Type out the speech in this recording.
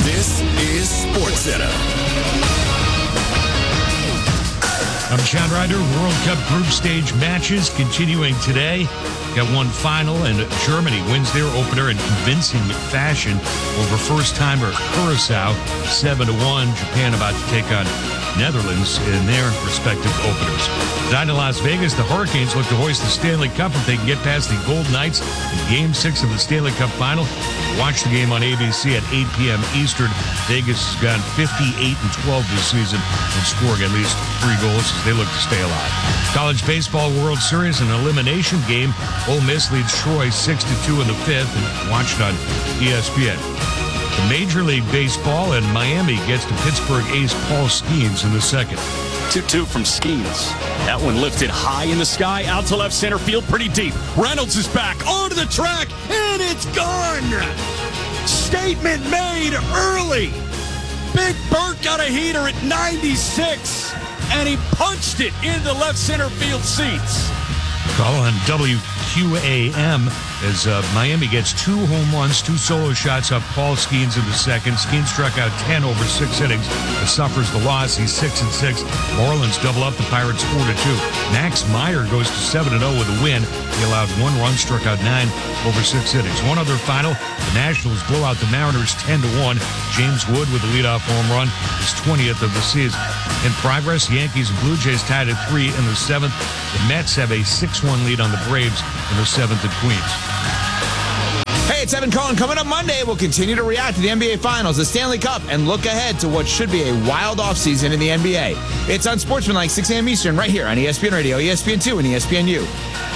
This is SportsCenter. I'm John Ryder. World Cup group stage matches continuing today. Got one final, and Germany wins their opener in convincing fashion over first-timer Curacao, 7-1. Japan about to take on Netherlands in their respective openers. Down in Las Vegas, the Hurricanes look to hoist the Stanley Cup if they can get past the Golden Knights in Game 6 of the Stanley Cup Final. Watch the game on ABC at 8 p.m. Eastern. Vegas has gone 58-12 this season and scoring at least 3 goals as they look to stay alive. College Baseball World Series, an elimination game. Ole Miss leads Troy 6-2 in the 5th, and watch it on ESPN. The Major League Baseball, and Miami gets to Pittsburgh ace Paul Skeens in the 2nd. 2-2 from Skeens. That one lifted high in the sky, out to left center field, pretty deep. Reynolds is back onto the track, and it's gone. Statement made early. Big Bert got a heater at 96, and he punched it into left center field seats. Call on WQAM as Miami gets 2 home runs, 2 solo shots off Paul Skeens in the 2nd. Skeens struck out 10 over 6 innings, but suffers the loss. He's 6-6. Marlins double up the Pirates 4-2. Max Meyer goes to 7-0 with a win. He allowed 1 run, struck out 9 over 6 innings. One other final, the Nationals blow out the Mariners 10-1. James Wood with a leadoff home run, his 20th of the season. In progress, Yankees and Blue Jays tied at 3 in the 7th. The Mets have a 6-1 lead on the Braves in the 7th at Queens. Hey, it's Evan Cohen. Coming up Monday, we'll continue to react to the NBA Finals, the Stanley Cup, and look ahead to what should be a wild offseason in the NBA. It's on Sportsmanlike, 6 a.m. Eastern, right here on ESPN Radio, ESPN2, and ESPNU.